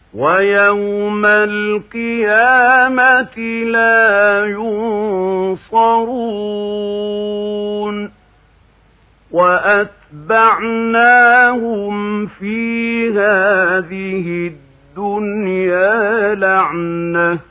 ويوم القيامة لا ينصرون وأتبعناهم في هذه الدنيا لعنة